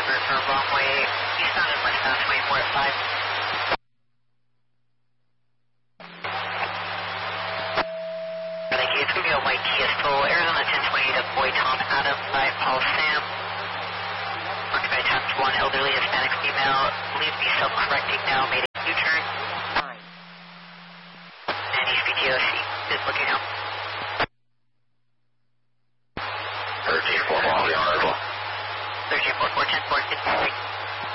Denver for runway eastbound and westbound 24 at 5. Thank you. It's going to be a white Kia Soul, Arizona 1020 to Boy Tom Adam by Paul Sam. Marked by task 1, elderly Hispanic female. Believed to be self-correcting now, made a U-turn. And ESPTOC is looking out. 1344 on arrival. 1344, 10-4, 53.